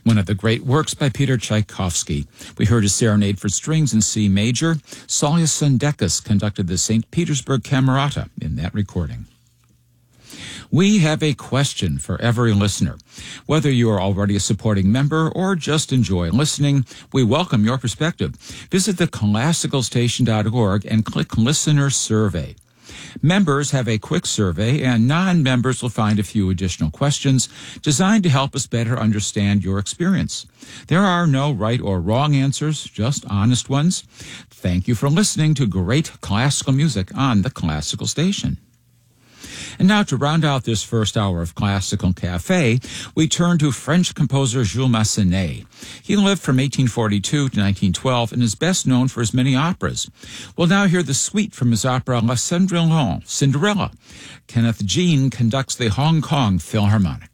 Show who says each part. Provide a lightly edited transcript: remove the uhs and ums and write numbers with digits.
Speaker 1: one of the great works by Peter Tchaikovsky. We heard a serenade for strings in C major. Saulius Sandekis conducted the St. Petersburg Camerata in that recording. We have a question for every listener. Whether you are already a supporting member or just enjoy listening, we welcome your perspective. Visit theclassicalstation.org and click Listener Survey. Members have a quick survey, and non-members will find a few additional questions designed to help us better understand your experience. There are no right or wrong answers, just honest ones. Thank you for listening to great classical music on the Classical Station. And now, to round out this first hour of Classical Cafe, we turn to French composer Jules Massenet. He lived from 1842 to 1912 and is best known for his many operas. We'll now hear the suite from his opera La Cendrillon, Cinderella. Kenneth Jean conducts the Hong Kong Philharmonic.